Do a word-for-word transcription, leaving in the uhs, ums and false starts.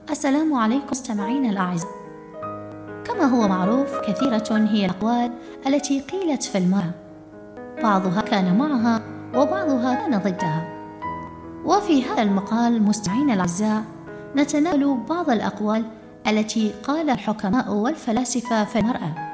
السلام عليكم مستمعينا الأعزاء. كما هو معروف، كثيرة هي الأقوال التي قيلت في المرأة، بعضها كان معها وبعضها كان ضدها. وفي هذا المقال مستمعينا الأعزاء نتناول بعض الأقوال التي قال الحكماء والفلاسفة في المرأة،